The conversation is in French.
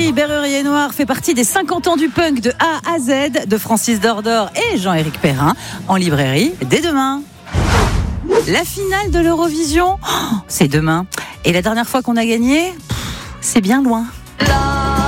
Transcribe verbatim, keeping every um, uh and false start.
Berruerie, Berruerie et Noir fait partie des cinquante ans du punk de A à Z de Francis Dordor et Jean-Éric Perrin en librairie dès demain. La finale de l'Eurovision, oh, c'est demain. Et la dernière fois qu'on a gagné, c'est bien loin.